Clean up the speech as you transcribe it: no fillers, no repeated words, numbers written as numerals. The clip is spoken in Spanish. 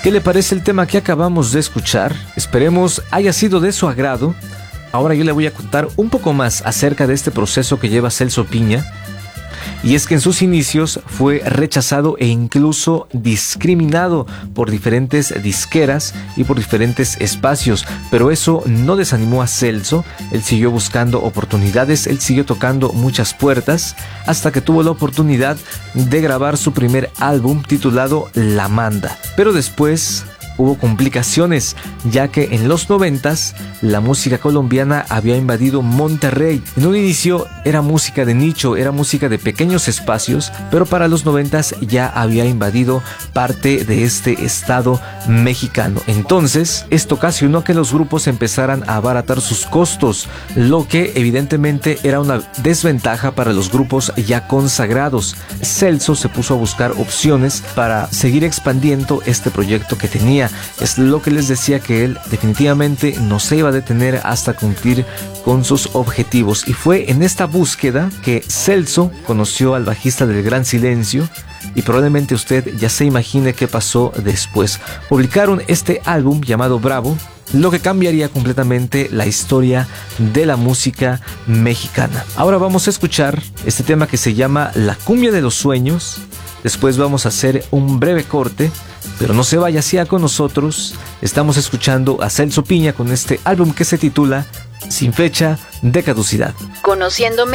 ¿Qué le parece el tema que acabamos de escuchar? Esperemos haya sido de su agrado. Ahora yo le voy a contar un poco más acerca de este proceso que lleva Celso Piña. Y es que en sus inicios fue rechazado e incluso discriminado por diferentes disqueras y por diferentes espacios, pero eso no desanimó a Celso. Él siguió buscando oportunidades, él siguió tocando muchas puertas hasta que tuvo la oportunidad de grabar su primer álbum titulado La Manda. Pero después hubo complicaciones, ya que en los 90s la música colombiana había invadido Monterrey. En un inicio era música de nicho, era música de pequeños espacios, pero para los 90s ya había invadido parte de este estado mexicano. Entonces, esto ocasionó que los grupos empezaran a abaratar sus costos, lo que evidentemente era una desventaja para los grupos ya consagrados. Celso se puso a buscar opciones para seguir expandiendo este proyecto que tenía. Es lo que les decía, que él definitivamente no se iba a detener hasta cumplir con sus objetivos, y fue en esta búsqueda que Celso conoció al bajista del Gran Silencio, y probablemente usted ya se imagine qué pasó después. Publicaron este álbum llamado Bravo, lo que cambiaría completamente la historia de la música mexicana. Ahora vamos a escuchar este tema que se llama La Cumbia de los Sueños. Después vamos a hacer un breve corte, pero no se vaya así con nosotros. Estamos escuchando a Celso Piña con este álbum que se titula Sin Fecha de Caducidad. Conociendo